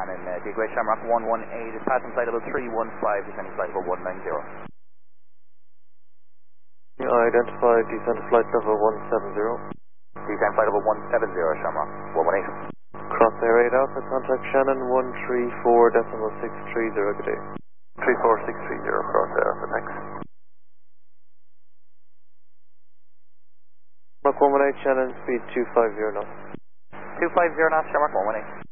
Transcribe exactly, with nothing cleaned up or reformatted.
Shannon, uh, Gateway Shamrock one one eight is passing flight level three one five, descending flight level one nine zero. You identified descent flight level one seven zero. Descent flight level one seven zero, Shamrock one one eight. Crosshair eight Alpha, contact Shannon one three four decimal six three zero, good day. three four six three zero, Crosshair Alpha, thanks. Shamrock one one eight, Shannon, speed two five zero knots. two five zero knots, Shamrock one one eight.